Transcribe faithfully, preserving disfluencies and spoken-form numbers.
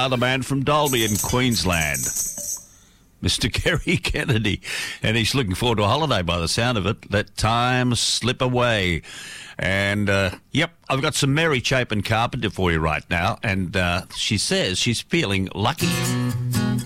uh, the man from Dalby in Queensland, Mister Kerry Kennedy, and he's looking forward to a holiday by the sound of it. Let time slip away. And, uh, yep, I've got some Mary Chapin Carpenter for you right now, and uh, she says she's feeling lucky.